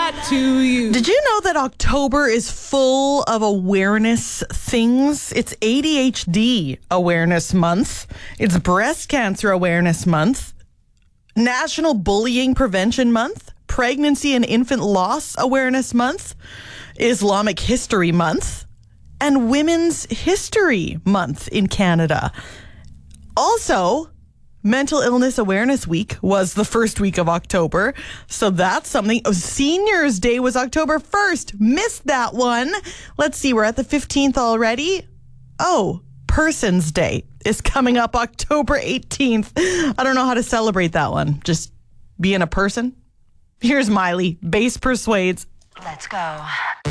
that to you. Did you know that October is full of awareness things? It's ADHD Awareness Month. It's Breast Cancer Awareness Month. National Bullying Prevention Month. Pregnancy and Infant Loss Awareness Month. Islamic History Month. And Women's History Month in Canada. Also, Mental Illness Awareness Week was the first week of October. So that's something. Oh, Seniors Day was October 1st. Missed that one. Let's see. We're at the 15th already. Oh, Persons Day is coming up October 18th. I don't know how to celebrate that one. Just being a person. Here's Miley. Bass Persuades. Let's go.